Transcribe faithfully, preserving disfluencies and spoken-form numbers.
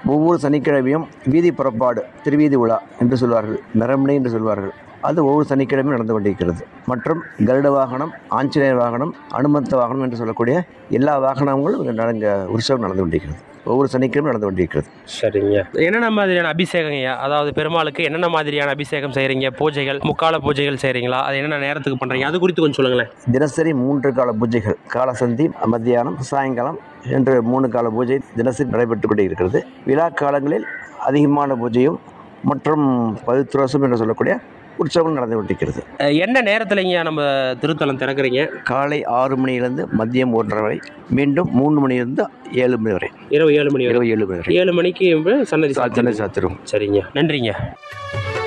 ஒவ்வொரு சனிக்கிழமையும் வீதி புறப்பாடு, திருவீதி உலா என்று சொல்வார்கள், மெரமணி என்று சொல்வார்கள். அது ஒவ்வொரு சனிக்கிழமையும் நடந்து கொண்டிருக்கிறது. மற்றும் கருட வாகனம், ஆஞ்சநேயர் வாகனம், அனுமந்த வாகனம் என்று சொல்லக்கூடிய எல்லா வாகனங்களும் இங்கே நடங்க உற்சவம் நடந்து கொண்டிருக்கிறது. ஒவ்வொரு சனிக்கிழமையும் நடந்து கொண்டிருக்கிறது. சரிங்க. என்னென்ன மாதிரியான அபிஷேகங்கய்யா? அதாவது பெருமாளுக்கு என்னென்ன மாதிரியான அபிஷேகம் செய்கிறீங்க? பூஜைகள், முக்கால பூஜைகள் செய்கிறீங்களா? அது என்னென்ன நேரத்துக்கு பண்ணுறீங்க? அது குறித்து கொஞ்சம் சொல்லுங்களேன். தினசரி மூன்று கால பூஜைகள், காலசந்தி, மத்தியானம், சாயங்காலம் என்று மூணு கால பூஜை தினசரி நடைபெற்று கொண்டே இருக்கிறது. விழா காலங்களில் அதிகமான பூஜையும் மற்றும் பவித்ரோசம் என்று சொல்லக்கூடிய உற்சவம் நடந்து கொண்டிருக்கிறது. என்ன நேரத்துலங்க நம்ம திருத்தலம் திறக்கிறீங்க? காலை ஆறு மணியிலிருந்து மதியம் ஒன்றரை வரை, மீண்டும் மூணு மணியிலிருந்து ஏழு மணி வரை, இரவு ஏழு மணி இரவு ஏழு மணி வரை ஏழு மணிக்கு சன்னதி சன்னதி சாத்திரும். சரிங்க, நன்றிங்க.